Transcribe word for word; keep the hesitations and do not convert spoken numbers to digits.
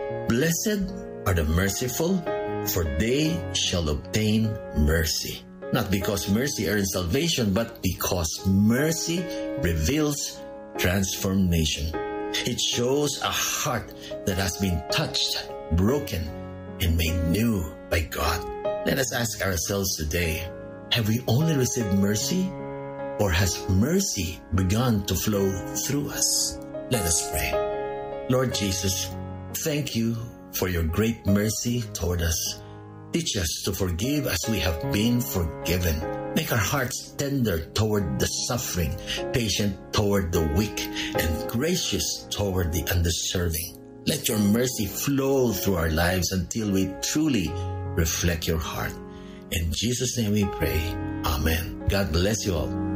Blessed are the merciful, for they shall obtain mercy. Not because mercy earns salvation, but because mercy reveals transformation. It shows a heart that has been touched, broken, and made new by God. Let us ask ourselves today, have we only received mercy, or has mercy begun to flow through us? Let us pray. Lord Jesus, thank you for your great mercy toward us. Teach us to forgive as we have been forgiven. Make our hearts tender toward the suffering, patient toward the weak, and gracious toward the undeserving. Let your mercy flow through our lives until we truly reflect your heart. In Jesus' name we pray. Amen. God bless you all.